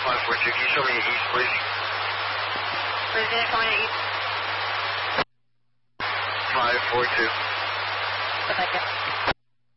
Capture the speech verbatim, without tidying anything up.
five four two. Can you show me east, please? Virginia coming to east. five four two. Rebecca.